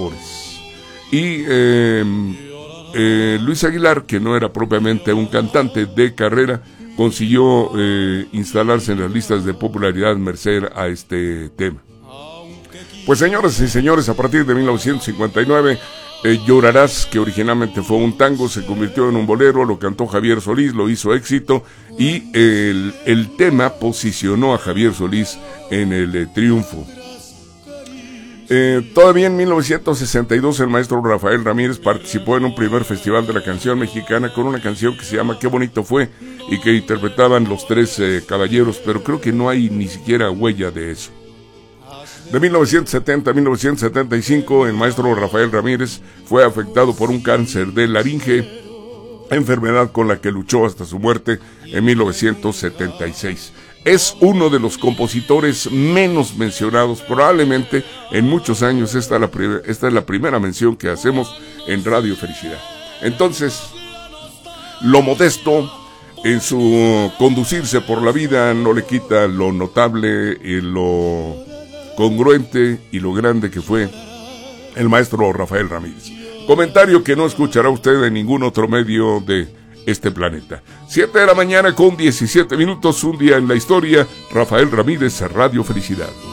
mejores. Y Luis Aguilar, que no era propiamente un cantante de carrera, consiguió instalarse en las listas de popularidad merced a este tema. Pues señoras y señores, a partir de 1959, Llorarás, que originalmente fue un tango, se convirtió en un bolero, lo cantó Javier Solís, lo hizo éxito, y el tema posicionó a Javier Solís en el triunfo. Todavía en 1962 el maestro Rafael Ramírez participó en un primer festival de la canción mexicana con una canción que se llama Qué bonito fue, y que interpretaban los Tres Caballeros, pero creo que no hay ni siquiera huella de eso. De 1970 a 1975 el maestro Rafael Ramírez fue afectado por un cáncer de laringe, enfermedad con la que luchó hasta su muerte en 1976. Es uno de los compositores menos mencionados, probablemente en muchos años. Esta es la primera mención que hacemos en Radio Felicidad. Entonces, lo modesto en su conducirse por la vida no le quita lo notable y lo congruente y lo grande que fue el maestro Rafael Ramírez. Comentario que no escuchará usted en ningún otro medio de este planeta. 7 de la mañana con 17 minutos, un día en la historia. Rafael Ramírez, Radio Felicidad.